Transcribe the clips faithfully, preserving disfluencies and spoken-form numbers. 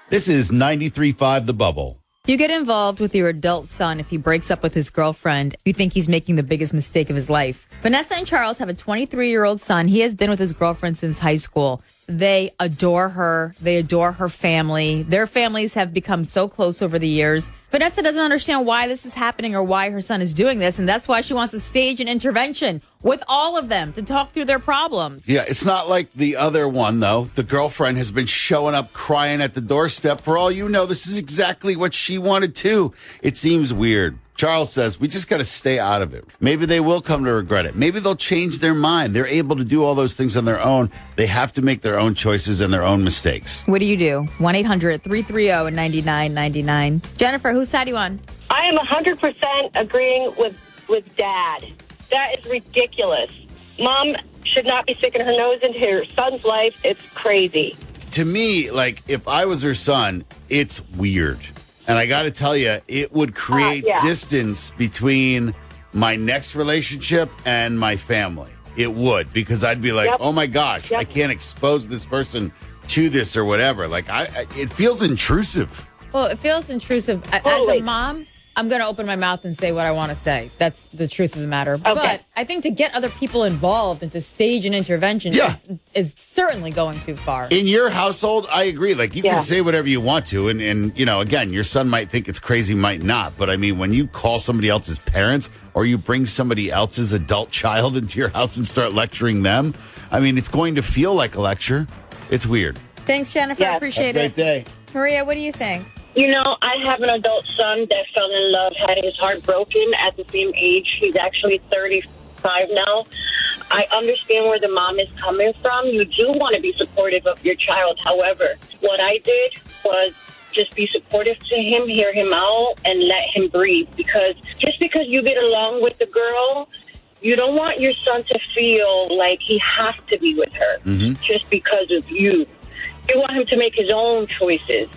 This is ninety-three point five The Bubble. You get involved with your adult son if he breaks up with his girlfriend. You think he's making the biggest mistake of his life. Vanessa and Charles have a twenty-three-year-old son. He has been with his girlfriend since high school. They adore her. They adore her family. Their families have become so close over the years. Vanessa doesn't understand why this is happening or why her son is doing this, and that's why she wants to stage an intervention with all of them to talk through their problems. Yeah, it's not like the other one, though. The girlfriend has been showing up crying at the doorstep. For all you know, this is exactly what she wanted, too. It seems weird. Charles says, we just got to stay out of it. Maybe they will come to regret it. Maybe they'll change their mind. They're able to do all those things on their own. They have to make their own choices and their own mistakes. What do you do? one eight hundred three three zero nine nine nine nine. Jennifer, whose side are you on? I am one hundred percent agreeing with, with Dad. That is ridiculous. Mom should not be sticking her nose into her son's life. It's crazy. To me, like, if I was her son, it's weird. And I got to tell you, it would create uh, yeah. distance between my next relationship and my family. It would, because I'd be like, yep. oh, my gosh, yep. I can't expose this person to this or whatever. Like, I, I it feels intrusive. Well, it feels intrusive. Totally. As a mom, I'm going to open my mouth and say what I want to say. That's the truth of the matter. Okay. But I think to get other people involved and to stage an intervention yeah. is, is certainly going too far. In your household, I agree. Like, you yeah. can say whatever you want to. And, and, you know, again, your son might think it's crazy, might not. But, I mean, when you call somebody else's parents or you bring somebody else's adult child into your house and start lecturing them, I mean, it's going to feel like a lecture. It's weird. Thanks, Jennifer. Yes. Appreciate Have a great it. day. Maria, what do you think? You know, I have an adult son that fell in love, had his heart broken at the same age. He's actually thirty-five now. I understand where the mom is coming from. You do want to be supportive of your child. However, what I did was just be supportive to him, hear him out, and let him breathe. Because just because you get along with the girl, you don't want your son to feel like he has to be with her mm-hmm. just because of you. You want him to make his own choices.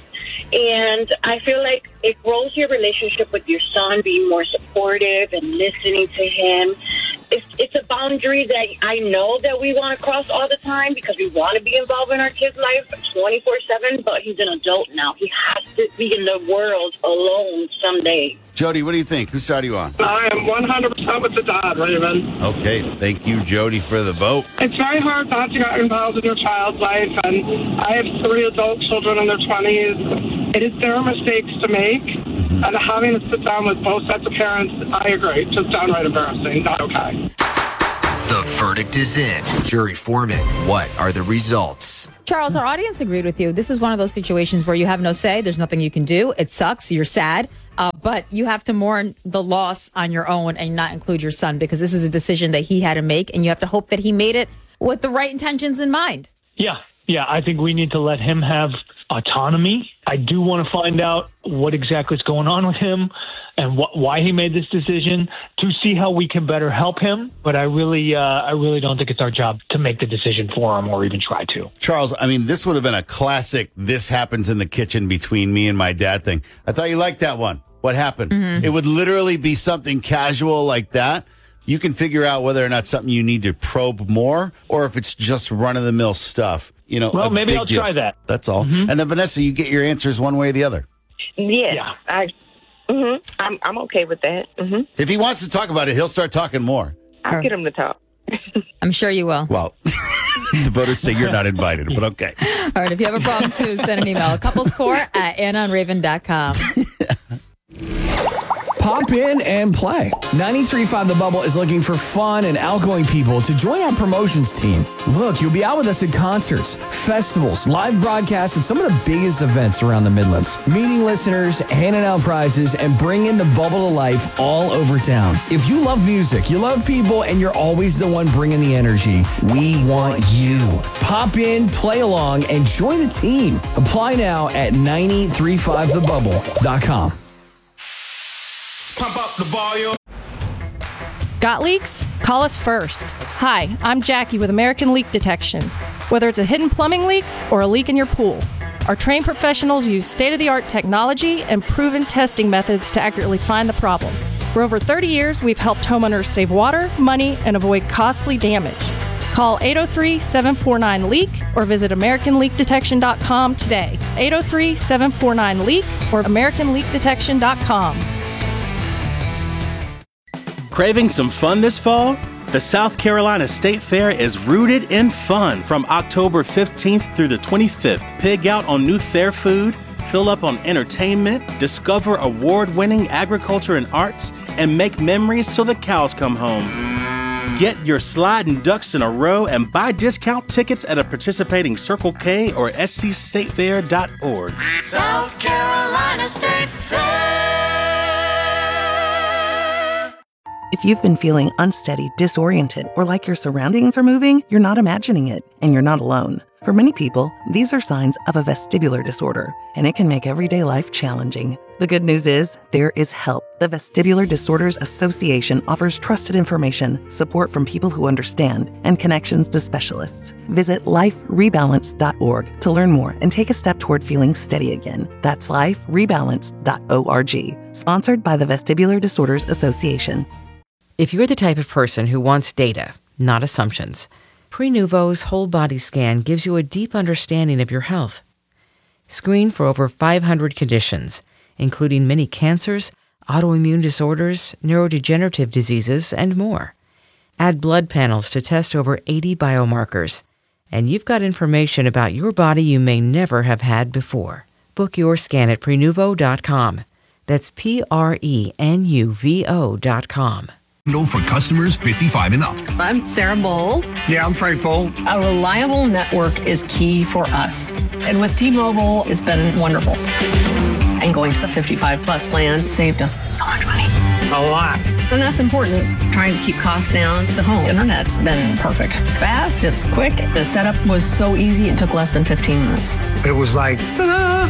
And I feel like it grows your relationship with your son, being more supportive and listening to him. It's, it's a boundary that I know that we want to cross all the time because we want to be involved in our kid's life twenty-four seven, but he's an adult now. He has to be in the world alone someday. Jody, what do you think? Whose side are you on? I am one hundred percent with the dad, Raven. Okay, thank you, Jody, for the vote. It's very hard not to get involved in your child's life, and I have three adult children in their twenties. It is their mistakes to make, mm-hmm. and having to sit down with both sets of parents, I agree, just downright embarrassing, not okay. The verdict is in. Jury foreman, what are the results? Charles, our audience agreed with you. This is one of those situations where you have no say. There's nothing you can do. It sucks. You're sad. Uh, but you have to mourn the loss on your own and not include your son because this is a decision that he had to make, and you have to hope that he made it with the right intentions in mind. Yeah, yeah. I think we need to let him have autonomy. I do want to find out what exactly is going on with him and wh- why he made this decision to see how we can better help him. But I really, uh, I really don't think it's our job to make the decision for him or even try to. Charles, I mean, this would have been a classic "this happens in the kitchen between me and my dad" thing. I thought you liked that one. What happened? Mm-hmm. It would literally be something casual like that. You can figure out whether or not something you need to probe more or if it's just run-of-the-mill stuff. You know, well, maybe I'll deal. try that. That's all. Mm-hmm. And then, Vanessa, you get your answers one way or the other. Yes, yeah. I, mm-hmm, I'm, I'm okay with that. Mm-hmm. If he wants to talk about it, he'll start talking more. I'll or, get him to talk. I'm sure you will. Well, the voters say you're not invited, but okay. All right, if you have a problem, too, send an email. Couples Court at anna on raven dot com. Pop in and play. ninety-three point five The Bubble is looking for fun and outgoing people to join our promotions team. Look, you'll be out with us at concerts, festivals, live broadcasts, and some of the biggest events around the Midlands. Meeting listeners, handing out prizes, and bringing the bubble to life all over town. If you love music, you love people, and you're always the one bringing the energy, we want you. Pop in, play along, and join the team. Apply now at ninety-three point five the bubble dot com. Pump up the volume. Got leaks? Call us first. Hi, I'm Jackie with American Leak Detection. Whether it's a hidden plumbing leak or a leak in your pool, our trained professionals use state-of-the-art technology and proven testing methods to accurately find the problem. For over thirty years, we've helped homeowners save water, money, and avoid costly damage. Call eight oh three, seven four nine, LEAK or visit American Leak Detection dot com today. eight oh three, seven four nine, LEAK or American Leak Detection dot com. Craving some fun this fall? The South Carolina State Fair is rooted in fun from October fifteenth through the twenty-fifth. Pig out on new fair food, fill up on entertainment, discover award-winning agriculture and arts, and make memories till the cows come home. Get your sliding ducks in a row and buy discount tickets at a participating Circle K or S C state fair dot org. South Carolina State Fair. If you've been feeling unsteady, disoriented, or like your surroundings are moving, you're not imagining it, and you're not alone. For many people, these are signs of a vestibular disorder, and it can make everyday life challenging. The good news is, there is help. The Vestibular Disorders Association offers trusted information, support from people who understand, and connections to specialists. Visit life rebalance dot org to learn more and take a step toward feeling steady again. That's life rebalance dot org. Sponsored by the Vestibular Disorders Association. If you're the type of person who wants data, not assumptions, Prenuvo's whole body scan gives you a deep understanding of your health. Screen for over five hundred conditions, including many cancers, autoimmune disorders, neurodegenerative diseases, and more. Add blood panels to test over eighty biomarkers, and you've got information about your body you may never have had before. Book your scan at Prenuvo dot com. That's P R E N U V O dot com. For customers fifty-five and up. I'm Sarah Bowl. Yeah, I'm Frank Bowl. A reliable network is key for us. And with T-Mobile, it's been wonderful. And going to the fifty-five plus plan saved us so much money. A lot. And that's important. Trying to keep costs down. The home internet's been perfect. It's fast, it's quick. The setup was so easy, it took less than fifteen minutes. It was like, ta-da!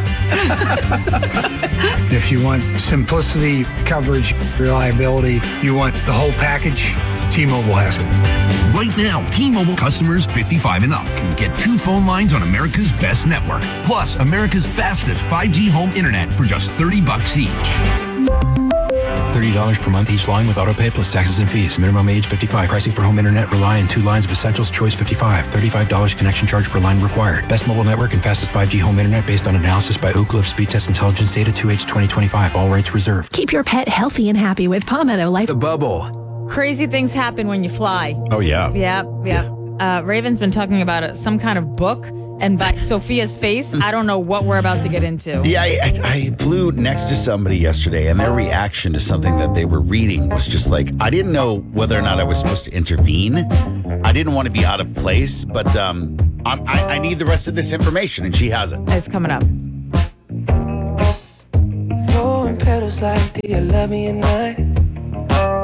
If you want simplicity, coverage, reliability, you want the whole package, T-Mobile has it. Right now, T-Mobile customers fifty-five and up can get two phone lines on America's best network, plus America's fastest five G home internet for just thirty bucks each. thirty dollars per month each line with autopay plus taxes and fees. Minimum age fifty-five. Pricing for home internet rely on two lines of Essentials Choice fifty-five. thirty-five dollars connection charge per line required. Best mobile network and fastest five G home internet based on analysis by Oak Cliff Speed Test Intelligence Data two H twenty twenty-five. All rights reserved. Keep your pet healthy and happy with Palmetto Life. The Bubble. Crazy things happen when you fly. Oh, yeah. Yep, yep. Uh, Raven's been talking about it, some kind of book, and by Sophia's face, I don't know what we're about to get into. Yeah, I, I, I flew next to somebody yesterday, and their reaction to something that they were reading was just like, I didn't know whether or not I was supposed to intervene. I didn't want to be out of place, but um, I'm, I, I need the rest of this information, and she has it. It's coming up. Throwing petals like, do you love me at night?